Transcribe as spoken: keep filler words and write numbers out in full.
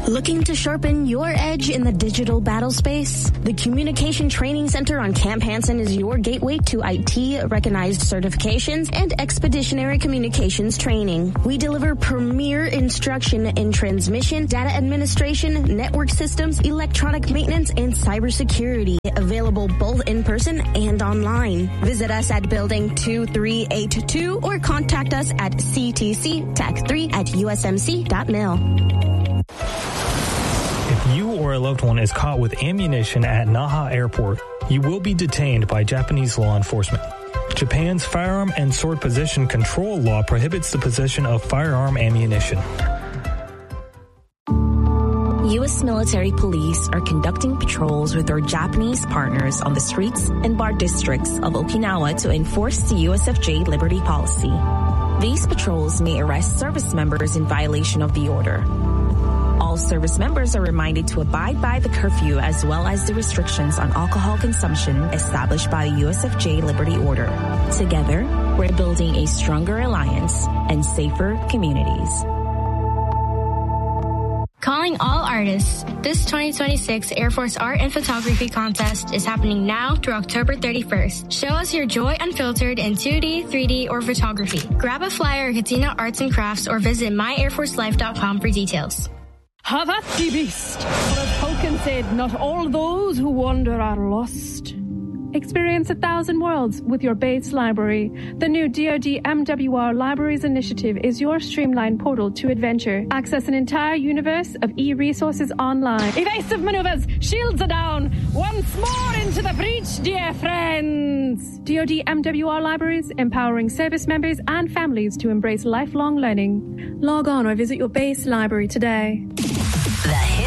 Looking to sharpen your edge in the digital battle space? The Communication Training Center on Camp Hansen is your gateway to I T-recognized certifications and expeditionary communications training. We deliver premier instruction in transmission, data administration, network systems, electronic maintenance, and cybersecurity, available both in person and online. Visit us at Building two three eight two or contact us at c t c tech three at u s m c dot mil. If you or a loved one is caught with ammunition at Naha Airport, you will be detained by Japanese law enforcement. Japan's firearm and sword possession control law prohibits the possession of firearm ammunition. U S military police are conducting patrols with their Japanese partners on the streets and bar districts of Okinawa to enforce the U S F J Liberty policy. These patrols may arrest service members in violation of the order. All service members are reminded to abide by the curfew as well as the restrictions on alcohol consumption established by the U S F J Liberty Order. Together, we're building a stronger alliance and safer communities. Calling all artists. This twenty twenty-six Air Force Art and Photography Contest is happening now through October thirty-first. Show us your joy unfiltered in two D, three D, or photography. Grab a flyer at Katina Arts and Crafts or visit my air force life dot com for details. Ha that the beast! For as Tolkien said, not all those who wander are lost. Experience a thousand worlds with your base library. The new D O D M W R Libraries Initiative is your streamlined portal to adventure. Access an entire universe of e-resources online. Evasive maneuvers, shields are down. Once more into the breach, dear friends. D O D M W R Libraries, empowering service members and families to embrace lifelong learning. Log on or visit your base library today. The